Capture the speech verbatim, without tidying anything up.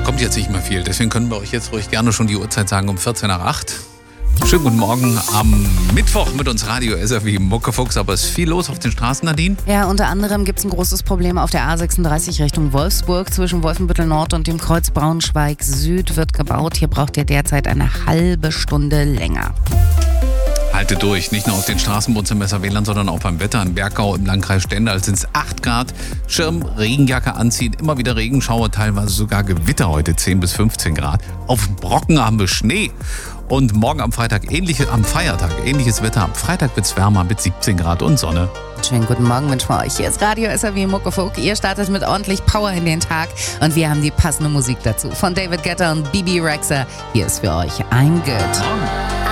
kommt jetzt nicht mehr viel. Deswegen können wir euch jetzt ruhig gerne schon die Uhrzeit sagen, um vierzehn nach acht. Schönen guten Morgen am Mittwoch mit uns Radio S R W Muckefuchs, aber es ist viel los auf den Straßen, Nadine. Ja, unter anderem gibt es ein großes Problem auf der A sechsunddreißig Richtung Wolfsburg. Zwischen Wolfenbüttel Nord und dem Kreuz Braunschweig Süd wird gebaut. Hier braucht ihr derzeit eine halbe Stunde länger. Halte durch, nicht nur auf den Straßen bei uns im Messerwählern, sondern auch beim Wetter in Bergau im Landkreis Stendal sind es acht Grad. Schirm, Regenjacke anziehen, immer wieder Regenschauer, teilweise sogar Gewitter heute zehn bis fünfzehn Grad. Auf dem Brocken haben wir Schnee. Und morgen am Freitag, ähnliche, am Feiertag, ähnliches Wetter. Am Freitag wird es wärmer mit siebzehn Grad und Sonne. Schönen guten Morgen wünschen wir euch. Hier ist Radio S R W Muckefuck. Ihr startet mit ordentlich Power in den Tag und wir haben die passende Musik dazu. Von David Guetta und Bibi Rexha. Hier ist für euch I'm Good.